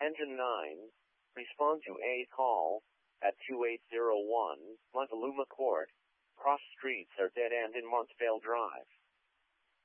Engine 9, respond to a call at 2801 Montaluma Court. Cross streets are dead end in Montvale Drive.